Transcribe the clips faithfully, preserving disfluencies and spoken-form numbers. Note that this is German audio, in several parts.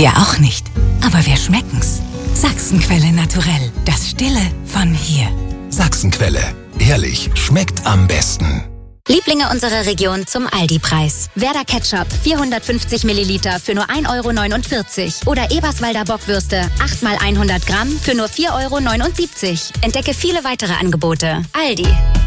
Wir auch nicht. Aber wir schmecken's. Sachsenquelle Naturell. Das Stille von hier. Sachsenquelle. Ehrlich, schmeckt am besten. Lieblinge unserer Region zum Aldi-Preis. Werder Ketchup vierhundertfünfzig Milliliter für nur ein Euro neunundvierzig. Oder Eberswalder Bockwürste acht mal hundert Gramm für nur vier Euro neunundsiebzig. Entdecke viele weitere Angebote. Aldi.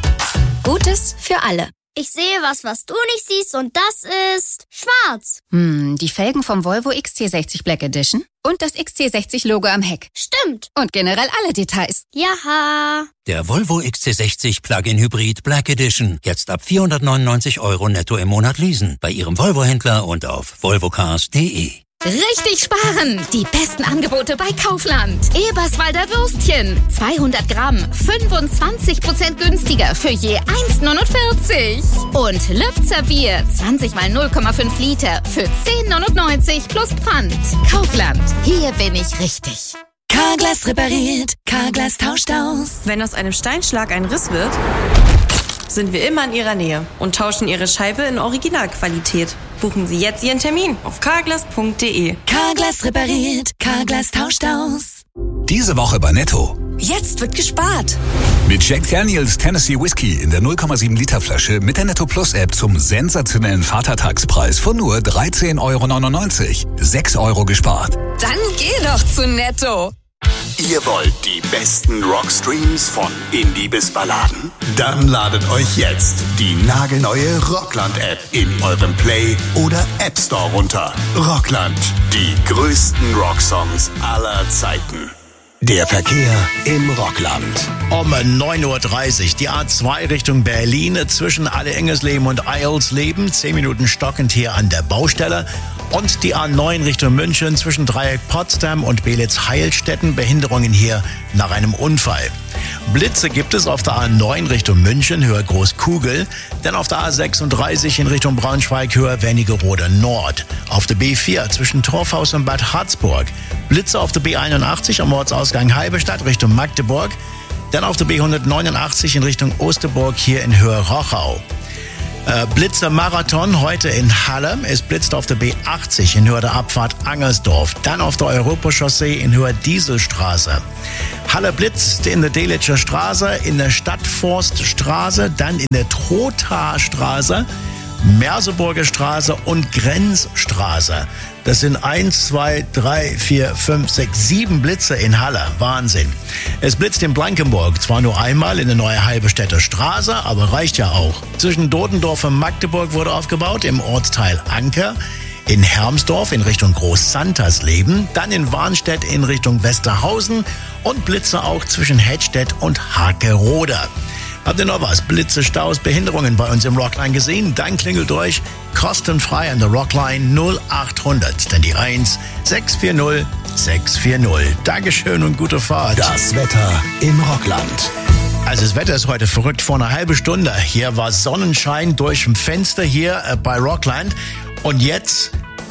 Gutes für alle. Ich sehe was, was du nicht siehst, und das ist schwarz. Hm, die Felgen vom Volvo X C sechzig Black Edition und das X C sechzig Logo am Heck. Stimmt. Und generell alle Details. Jaha. Der Volvo X C sechzig Plug-in Hybrid Black Edition. Jetzt ab vierhundertneunundneunzig Euro netto im Monat leasen. Bei Ihrem Volvo-Händler und auf volvocars punkt de. Richtig sparen! Die besten Angebote bei Kaufland. Eberswalder Würstchen. zweihundert Gramm. fünfundzwanzig Prozent günstiger für je eins neunundvierzig. Und Lübzer Bier. zwanzig mal null Komma fünf Liter für zehn neunundneunzig plus Pfand. Kaufland. Hier bin ich richtig. Carglass repariert. Carglass tauscht aus. Wenn aus einem Steinschlag ein Riss wird, sind wir immer in Ihrer Nähe und tauschen Ihre Scheibe in Originalqualität. Buchen Sie jetzt Ihren Termin auf carglass punkt de. Carglass repariert. Carglass tauscht aus. Diese Woche bei Netto. Jetzt wird gespart. Mit Jack Daniels Tennessee Whiskey in der null Komma sieben Liter Flasche mit der Netto Plus App zum sensationellen Vatertagspreis von nur dreizehn Euro neunundneunzig. sechs Euro gespart. Dann geh doch zu Netto. Ihr wollt die besten Rockstreams von Indie bis Balladen? Dann ladet euch jetzt die nagelneue Rockland-App in eurem Play- oder App Store runter. Rockland, die größten Rocksongs aller Zeiten. Der Verkehr im Rockland. Um neun Uhr dreißig die A zwei Richtung Berlin zwischen Alle-Engersleben und Eilsleben. Zehn Minuten stockend hier an der Baustelle. Und die A neun Richtung München zwischen Dreieck Potsdam und Belitz-Heilstätten. Behinderungen hier nach einem Unfall. Blitze gibt es auf der A neun Richtung München, Höhe Großkugel. Dann auf der A sechsunddreißig in Richtung Braunschweig, Höhe Wernigerode Nord. Auf der B vier zwischen Torfhaus und Bad Harzburg. Blitze auf der B einundachtzig am Ortsausgang Halberstadt Richtung Magdeburg. Dann auf der B hundertneunundachtzig in Richtung Osterburg hier in Höhe Rochau. Äh, Blitzer Marathon heute in Halle. Es blitzt auf der B achtzig in Höhe der Abfahrt Angersdorf. Dann auf der Europachaussee in Höhe Dieselstraße. Halle blitzt in der Delitscher Straße, in der Stadtforststraße, dann in der Trothaarstraße, Merseburger Straße und Grenzstraße. Das sind eins, zwei, drei, vier, fünf, sechs, sieben Blitze in Halle. Wahnsinn. Es blitzt in Blankenburg, zwar nur einmal in der neue Halberstädter Straße, aber reicht ja auch. Zwischen Dodendorf und Magdeburg wurde aufgebaut, im Ortsteil Anker. In Hermsdorf in Richtung Groß-Santersleben, dann in Warnstedt in Richtung Westerhausen und Blitze auch zwischen Hettstedt und Hakerode. Habt ihr noch was? Blitze, Staus, Behinderungen bei uns im Rockline gesehen? Dann klingelt euch kostenfrei an der Rockline null achthundert, dann die eins sechs vier null sechs vier null. Dankeschön und gute Fahrt. Das Wetter im Rockland. Also das Wetter ist heute verrückt. Vor einer halben Stunde hier war Sonnenschein durch ein Fenster hier äh, bei Rockland. Und jetzt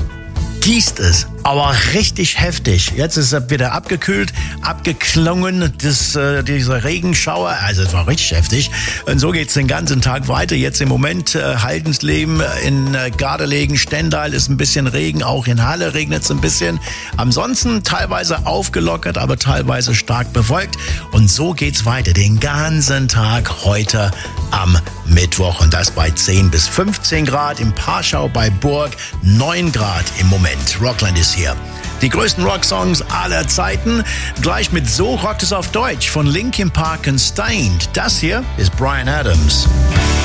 gießt es, aber richtig heftig. Jetzt ist es wieder abgekühlt, abgeklungen, das, äh, dieser Regenschauer. Also es war richtig heftig. Und so geht's den ganzen Tag weiter. Jetzt im Moment äh, Haldensleben, in äh, Gardelegen, Stendal ist ein bisschen Regen. Auch in Halle regnet es ein bisschen. Ansonsten teilweise aufgelockert, aber teilweise stark bewölkt. Und so geht's weiter den ganzen Tag heute am Mittwoch. Und das bei zehn bis fünfzehn Grad. Im Parschau bei Burg neun Grad im Moment. Rockland ist hier. Die größten Rocksongs aller Zeiten. Gleich mit So rockt es auf Deutsch von Linkin Park und Stained. Das hier ist Bryan Adams.